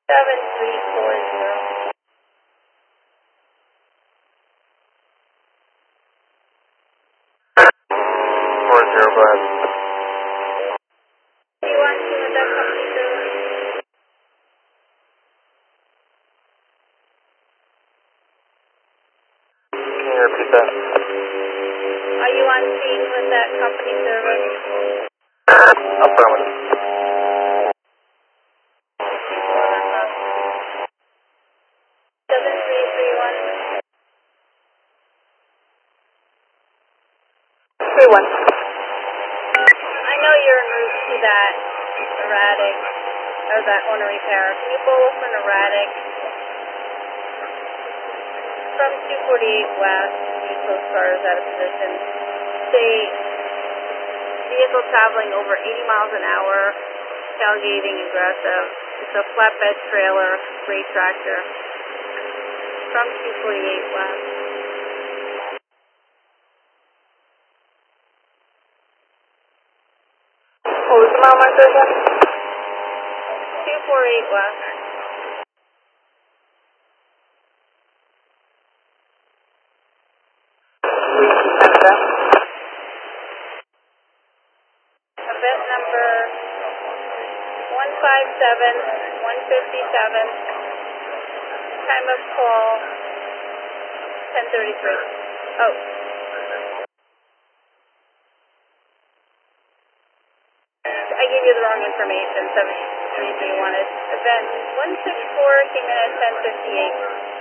7340. Go ahead. Do you want to with that company service? Can you repeat that? Are you on scene with that company service? Affirmative. 7331. 31. I know you're en route to that erratic, or that owner repair. Can you pull up an erratic from 248 west, East Coast cars out of position? The vehicle traveling over 80 miles an hour, tailgating aggressive. It's a flatbed trailer, freight tractor from 248 west. What was the mile marker again? 248 west. Event number 157157. Time of call 10:33. Oh. I gave you the wrong information. 73 you wanted. Event 164 came in at 10:58.